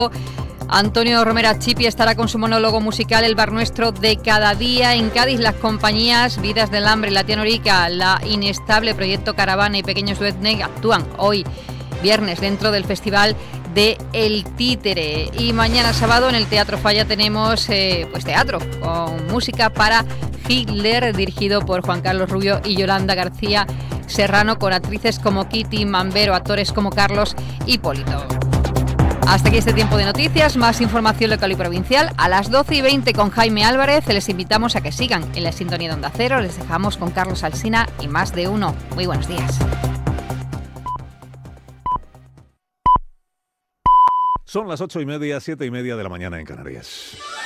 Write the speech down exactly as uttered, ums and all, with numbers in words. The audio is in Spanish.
Antonio Romera Chipi estará con su monólogo musical El bar nuestro de cada día. En Cádiz, las compañías Vidas del Hambre, La Tía Norica, La Inestable, Proyecto Caravana y Pequeños Duetneg actúan hoy, viernes, dentro del Festival de El Títere. Y mañana sábado en el Teatro Falla tenemos eh, pues teatro con música para Hitler, dirigido por Juan Carlos Rubio y Yolanda García Serrano, con actrices como Kitty Mambero, actores como Carlos Hipólito. Hasta aquí este tiempo de noticias. Más información local y provincial a las doce y veinte con Jaime Álvarez. Les invitamos a que sigan en la sintonía de Onda Cero. Les dejamos con Carlos Alsina y Más de Uno. Muy buenos días. Son las ocho y media, siete y media de la mañana en Canarias.